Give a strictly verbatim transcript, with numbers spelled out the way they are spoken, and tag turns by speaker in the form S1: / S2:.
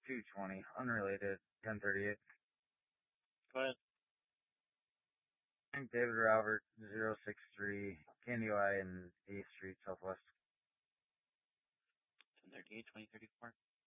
S1: two twenty, unrelated, ten thirty-eight.
S2: Go ahead.
S1: David Robert, zero six three, Candy Y and eighth Street, Southwest.
S2: ten thirty-eight, twenty thirty-four.